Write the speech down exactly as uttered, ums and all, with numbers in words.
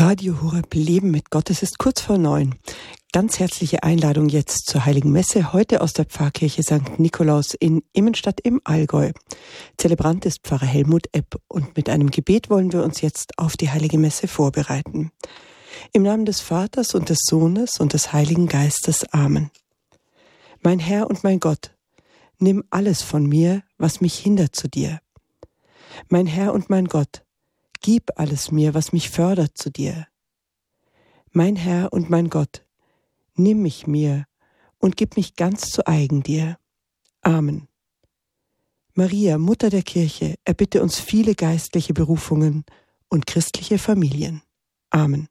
Radio Horeb Leben mit Gott. Es ist kurz vor neun. Ganz herzliche Einladung jetzt zur Heiligen Messe, heute aus der Pfarrkirche Sankt Nikolaus in Immenstadt im Allgäu. Zelebrant ist Pfarrer Helmut Epp und mit einem Gebet wollen wir uns jetzt auf die Heilige Messe vorbereiten. Im Namen des Vaters und des Sohnes und des Heiligen Geistes. Amen. Mein Herr und mein Gott, nimm alles von mir, was mich hindert zu dir. Mein Herr und mein Gott, gib alles mir, was mich fördert zu dir. Mein Herr und mein Gott, nimm mich mir und gib mich ganz zu eigen dir. Amen. Maria, Mutter der Kirche, erbitte uns viele geistliche Berufungen und christliche Familien. Amen.